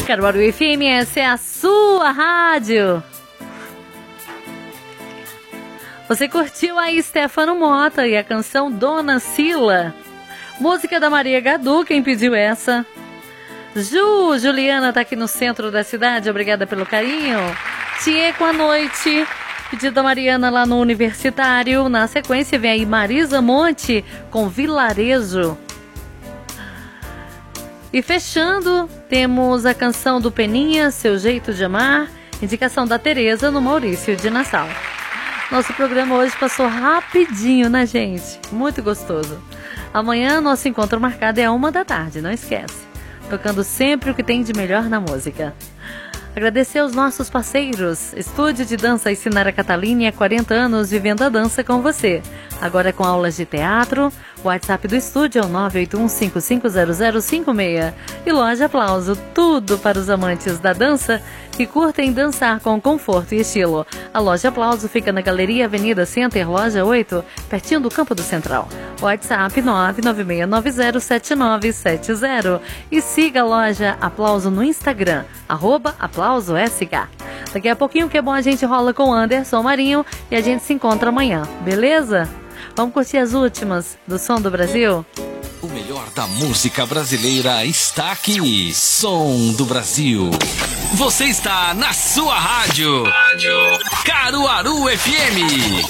Caruaru FM, essa é a sua rádio. Você curtiu a Stefano Mota e a canção Dona Sila. Música da Maria Gadu, quem pediu essa? Juliana tá aqui no centro da cidade, obrigada pelo carinho. Tieco à noite, pedido da Mariana lá no Universitário. Na sequência vem aí Marisa Monte com Vilarejo. E fechando, temos a canção do Peninha, Seu Jeito de Amar, indicação da Tereza no Maurício de Nassau. Nosso programa hoje passou rapidinho, né, gente? Muito gostoso. Amanhã nosso encontro marcado é 13h, não esquece. Tocando sempre o que tem de melhor na música. Agradecer aos nossos parceiros. Estúdio de Dança e Sinara Catalini há 40 anos vivendo a dança com você. Agora com aulas de teatro. O WhatsApp do estúdio é o 981-550056. E Loja Aplauso, tudo para os amantes da dança que curtem dançar com conforto e estilo. A Loja Aplauso fica na Galeria Avenida Center, Loja 8, pertinho do Campo do Central. WhatsApp 996907970. E siga a Loja Aplauso no Instagram, @AplausoSK. Daqui a pouquinho, o que é bom, a gente rola com o Anderson Marinho e a gente se encontra amanhã, beleza? Vamos curtir as últimas do Som do Brasil? O melhor da música brasileira está aqui. Som do Brasil. Você está na sua rádio. Caruaru FM.